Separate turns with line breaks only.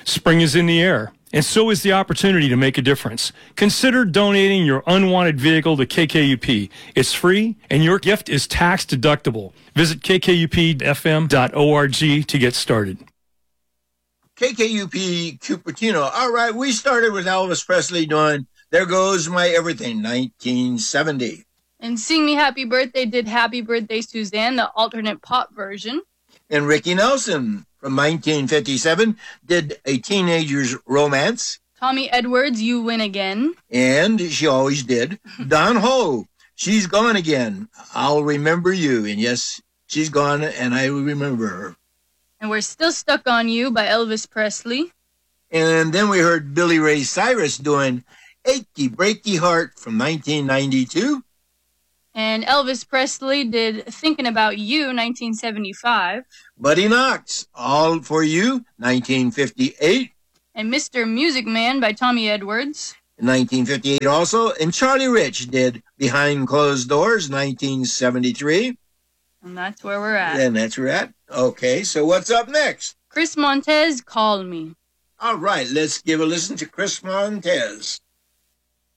Spring is in the air, and so is the opportunity to make a difference. Consider donating your unwanted vehicle to KKUP. It's free, and your gift is tax deductible. Visit kkupfm.org to get started.
KKUP Cupertino. All right, we started with Elvis Presley doing There Goes My Everything, 1970.
And Sing Me Happy Birthday did Happy Birthday Suzanne, the alternate pop version.
And Ricky Nelson from 1957 did A Teenager's Romance.
Tommy Edwards, You Win Again.
And She Always Did. Don Ho, She's Gone Again, I'll Remember You. And yes, she's gone and I will remember her.
And We're Still Stuck on You by Elvis Presley.
And then we heard Billy Ray Cyrus doing Achy Breaky Heart from 1992.
And Elvis Presley did Thinking About You, 1975.
Buddy Knox, All For You, 1958.
And Mr. Music Man by Tommy Edwards.
1958 also. And Charlie Rich did Behind Closed Doors, 1973.
And that's where we're at.
And that's where we're at. Okay, so what's up next?
Chris Montez, Call Me.
All right, let's give a listen to Chris Montez.